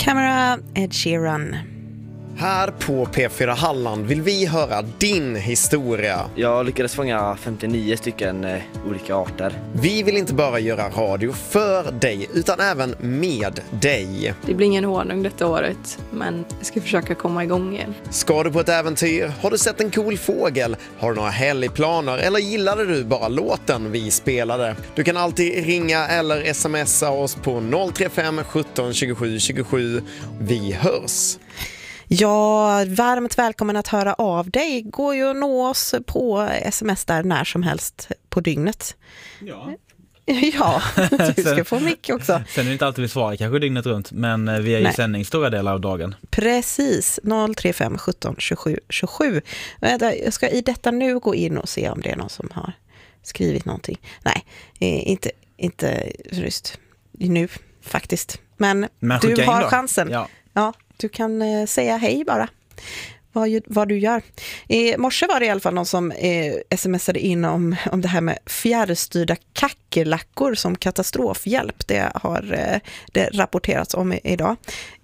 Camera, Ed Sheeran. Här på P4 Halland vill vi höra din historia. Jag lyckades fånga 59 stycken olika arter. Vi vill inte bara göra radio för dig utan även med dig. Det blir ingen honung detta året, men jag ska försöka komma igång igen. Ska du på ett äventyr? Har du sett en cool fågel? Har du några helgplaner? Eller gillade du bara låten vi spelade? Du kan alltid ringa eller smsa oss på 035 17 27 27. Vi hörs! Ja, varmt välkommen att höra av dig. Går ju att nå oss på sms där när som helst på dygnet. Ja. Ja, du ska få mycket också. Sen är det inte alltid vi svarar kanske dygnet runt, men vi är i sändning stora delar av dagen. Precis, 035 17 27 27. Jag ska i detta nu gå in och se om det är någon som har skrivit någonting. Nej, inte just nu faktiskt. Men du har chansen. Ja, du kan säga hej bara. Vad du gör. I morse var det i alla fall någon som smsade in om det här med fjärrstyrda kackerlackor som katastrofhjälp. Det har det rapporterats om idag.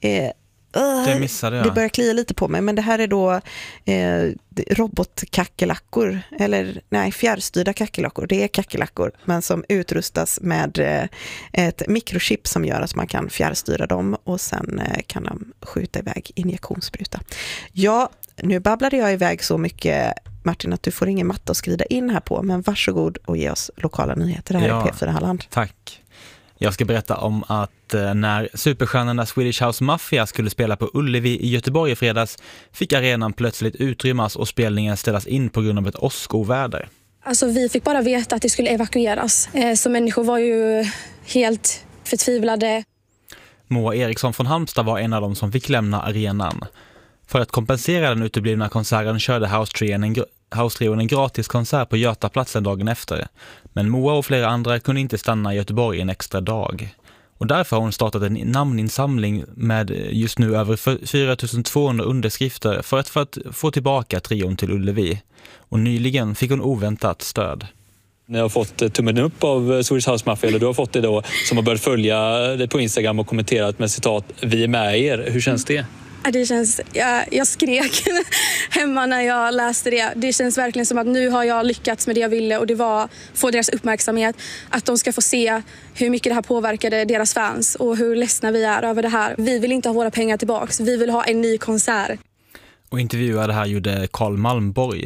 Det missade jag. Det börjar klia lite på mig, men det här är då robotkackerlackor, eller nej, fjärrstyrda kackerlackor. Det är kackerlackor, men som utrustas med ett mikrochip som gör att man kan fjärrstyra dem och sen kan de skjuta iväg injektionsspruta. Ja, nu babblade jag iväg så mycket, Martin, att du får ingen matta att skriva in här på, men varsågod och ge oss lokala nyheter här i P4 Halland. Tack. Jag ska berätta om att när superstjärnorna Swedish House Mafia skulle spela på Ullevi i Göteborg i fredags fick arenan plötsligt utrymmas och spelningen ställas in på grund av ett åskoväder. Alltså vi fick bara veta att det skulle evakueras. Så människor var ju helt förtvivlade. Moa Eriksson från Halmstad var en av dem som fick lämna arenan. För att kompensera den uteblivna konserten körde House-trion en gratis konsert på Götaplatsen dagen efter. Men Moa och flera andra kunde inte stanna i Göteborg en extra dag. Och därför har hon startat en namninsamling med just nu över 4200 underskrifter för att få tillbaka trion till Ullevi. Och nyligen fick hon oväntat stöd. Ni har fått tummen upp av Swedish House Mafia, eller du har fått det då, som har börjat följa det på Instagram och kommenterat med citat "Vi är med er". Hur känns det? Det känns, jag skrek hemma när jag läste det. Det känns verkligen som att nu har jag lyckats med det jag ville, och det var få deras uppmärksamhet. Att de ska få se hur mycket det här påverkade deras fans och hur ledsna vi är över det här. Vi vill inte ha våra pengar tillbaks. Vi vill ha en ny konsert. Och intervjuade här gjorde Carl Malmborg.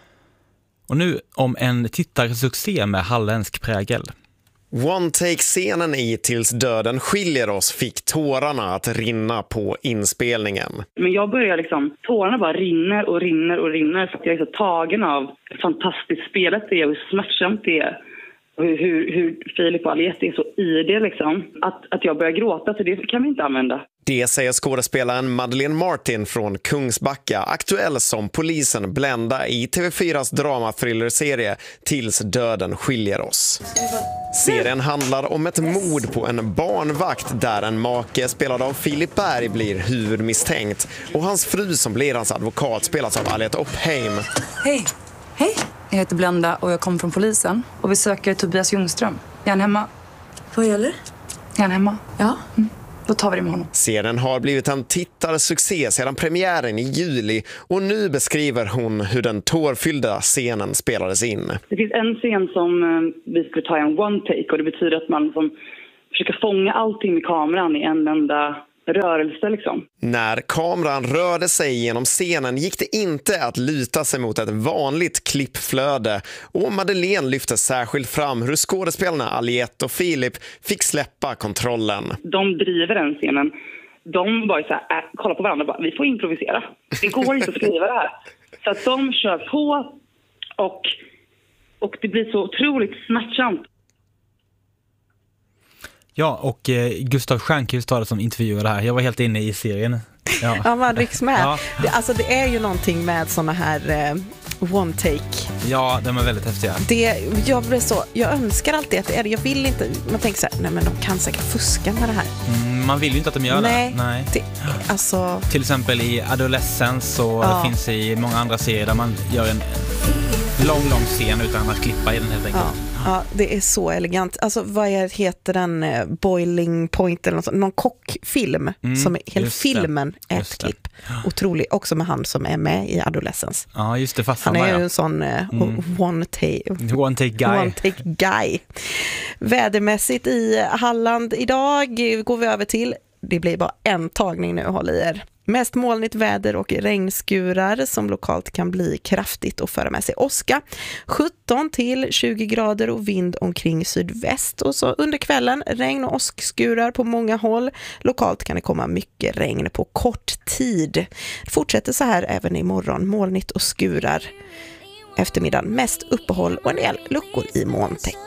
Och nu om en tittarsuccé med halländsk prägel. One-take-scenen i Tills döden skiljer oss fick tårarna att rinna på inspelningen. Men jag börjar tårarna bara rinner och rinner och rinner för att jag är så tagen av hur fantastiskt spelet det är och hur smärtsamt det är. Och hur Filip och Aliette är så i det att jag börjar gråta, så det kan vi inte använda. Det säger skådespelaren Madeleine Martin från Kungsbacka, aktuell som polisen Blenda i TV4s dramathrillerserie Tills döden skiljer oss. Serien handlar om ett mord på en barnvakt där en make spelad av Filip Berg blir huvudmisstänkt och hans fru som blir hans advokat spelas av Aliette Oppheim. Hej! Hej! Jag heter Blenda och jag kommer från polisen och vi söker Tobias Ljungström. Är han hemma? Vad gäller? Är han hemma? Ja. Då tar vi det med honom. Serien har blivit en tittarsuccé sedan premiären i juli och nu beskriver hon hur den tårfyllda scenen spelades in. Det finns en scen som vi skulle ta en one-take, och det betyder att man försöker fånga allting med kameran i en enda rörelse När kameran rörde sig genom scenen gick det inte att luta sig mot ett vanligt klippflöde, och Madeleine lyfte särskilt fram hur skådespelarna Aliette och Filip fick släppa kontrollen. De driver den scenen. De bara kollar på varandra och bara, vi får improvisera. Det går inte att skriva det här. Så att de kör på och det blir så otroligt smärtsamt. Ja, och Gustav Stjernquist var det som intervjuade här. Jag var helt inne i serien. Ja, man rycks med. Ja. Det är ju någonting med såna här one take. Ja, de är väldigt häftiga. Jag önskar alltid att det är det. Jag vill inte, man tänker så här, nej men de kan säkert fuska med det här. Man vill ju inte att de gör det. Nej. Till exempel i Adolescence, och det finns i många andra serier där man gör en lång scen utan att klippa i den helt enkelt. Ja. Ja, det är så elegant. Alltså vad heter den? Boiling Point eller något sånt. Någon kockfilm som är helt filmen ett klipp. Otrolig. Också med han som är med i Adolescence. Ja, just det. Han är ju en sån one take guy. Vädermässigt i Halland idag går vi över till, det blir bara en tagning nu, håll i er. Mest molnigt väder och regnskurar som lokalt kan bli kraftigt och föra med sig åska. 17 till 20 grader och vind omkring sydväst. Och så under kvällen regn och åskskurar på många håll. Lokalt kan det komma mycket regn på kort tid. Fortsätter så här även imorgon. Molnigt och skurar. Eftermiddagen mest uppehåll och en del luckor i molntäcket.